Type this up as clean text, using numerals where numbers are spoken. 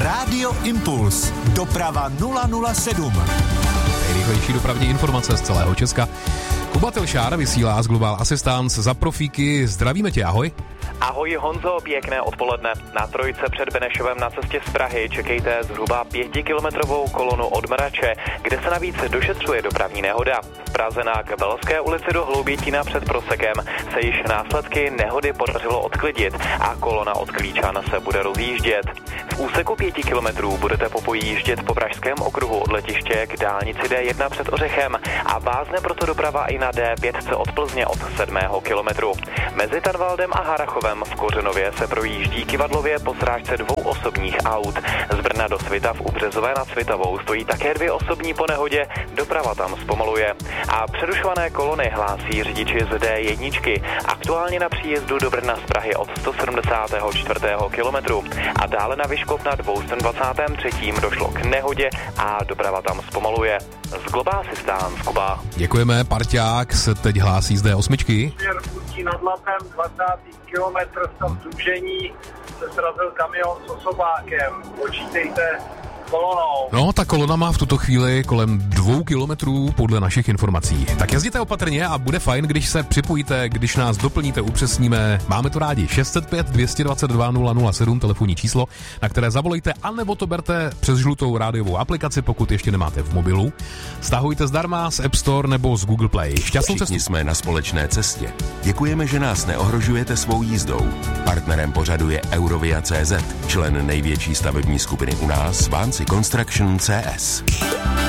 Rádio Impuls. Doprava 007. Nejrychlejší dopravní informace z celého Česka. Kuba Tilšár vysílá z Global Assistance za profíky. Zdravíme tě, ahoj. Ahoj Honzo, pěkné odpoledne. Na trojce před Benešovem na cestě z Prahy čekejte zhruba 5kilometrovou kolonu od Mrače, kde se navíc došetřuje dopravní nehoda. V Praze na Kabelské ulici do Hloubětína před Prosekem se již následky nehody podařilo odklidit a kolona od Klíčan se bude rozjíždět. V úseku 5 kilometrů budete popojíždět po Pražském okruhu od letiště k dálnici D1 před Ořechem a vázne proto doprava i na D5 od Plzně od 7. kilometru. Mezi Tanvaldem a Harrachovem v Kořenově se projíždí kyvadlově po srážce 2 osobních aut. Z Brna do Svitav u Březové nad Svitavou stojí také 2 osobní po nehodě, doprava tam zpomaluje. A přerušované kolony hlásí řidiči z D1. Aktuálně na příjezdu do Brna z Prahy od 174. kilometru. A dále na Vyškov na 223. došlo k nehodě a doprava tam zpomaluje. Z Global Assistance, Kuba. Děkujeme, parťák se teď hlásí z D8. Nad Labem 20. kilometr stav zúžení se srazil kamion s osobákem. Počítejte kolonou. No, ta kolona má v tuto chvíli kolem 2 kilometrů podle našich informací. Tak jezděte opatrně a bude fajn, když se připojíte, když nás doplníte, upřesníme. Máme to rádi. 605 222 007 telefonní číslo, na které zavolejte, anebo to berte přes žlutou rádiovou aplikaci, pokud ještě nemáte v mobilu. Stahujte zdarma z App Store nebo z Google Play. Šťastnou cestu. Všichni jsme na společné cestě. Děkujeme, že nás neohrožujete svou jízdou. Partnerem pořadu je Eurovia.cz, člen největší stavební skupiny u nás, Vanci Construction CS.